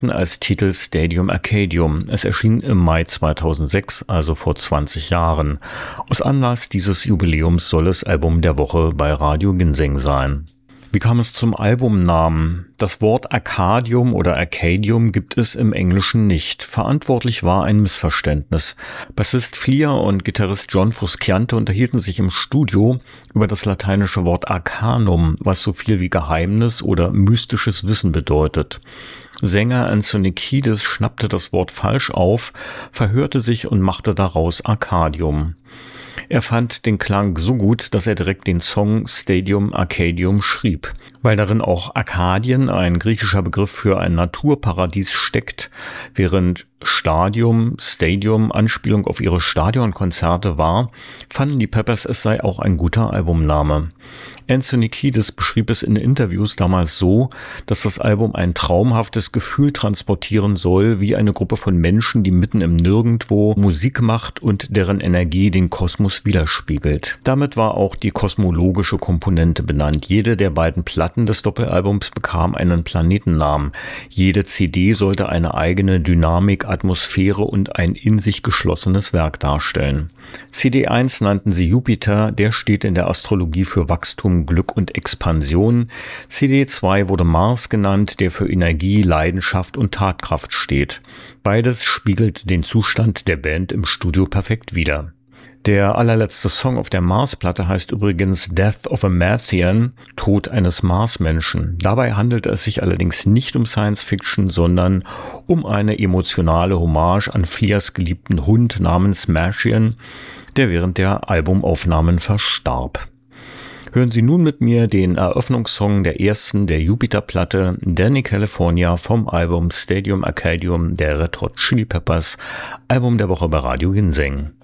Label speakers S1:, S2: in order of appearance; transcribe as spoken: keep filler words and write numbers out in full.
S1: als Titel Stadium Arcadium. Es erschien im Mai zweitausendsechs, also vor zwanzig Jahren. Aus Anlass dieses Jubiläums soll es Album der Woche bei Radio Ginseng sein. Wie kam es zum Albumnamen? Das Wort Arcadium oder Arcadium gibt es im Englischen nicht. Verantwortlich war ein Missverständnis. Bassist Flea und Gitarrist John Frusciante unterhielten sich im Studio über das lateinische Wort Arcanum, was so viel wie Geheimnis oder mystisches Wissen bedeutet. Sänger Anthony Kiedis schnappte das Wort falsch auf, verhörte sich und machte daraus Arcadium. Er fand den Klang so gut, dass er direkt den Song Stadium Arcadium schrieb. Weil darin auch Arkadien, ein griechischer Begriff für ein Naturparadies, steckt, während Stadium, Stadium Anspielung auf ihre Stadionkonzerte war, fanden die Peppers, es sei auch ein guter Albumname. Anthony Kiedis beschrieb es in Interviews damals so, dass das Album ein traumhaftes Gefühl transportieren soll, wie eine Gruppe von Menschen, die mitten im Nirgendwo Musik macht und deren Energie den Kosmos widerspiegelt. Damit war auch die kosmologische Komponente benannt. Jede der beiden Platten des Doppelalbums bekam einen Planetennamen. Jede C D sollte eine eigene Dynamik, Atmosphäre und ein in sich geschlossenes Werk darstellen. C D eins nannten sie Jupiter, der steht in der Astrologie für Wachstum, Glück und Expansion. C D zwei wurde Mars genannt, der für Energie, Leidenschaft und Tatkraft steht. Beides spiegelt den Zustand der Band im Studio perfekt wider. Der allerletzte Song auf der Mars-Platte heißt übrigens Death of a Martian, Tod eines Marsmenschen. Dabei handelt es sich allerdings nicht um Science-Fiction, sondern um eine emotionale Hommage an Fleas geliebten Hund namens Martian, der während der Albumaufnahmen verstarb. Hören Sie nun mit mir den Eröffnungssong der ersten der Jupiter-Platte, Danny California, vom Album Stadium Arcadium der Red Hot Chili Peppers, Album der Woche bei Radio Ginseng.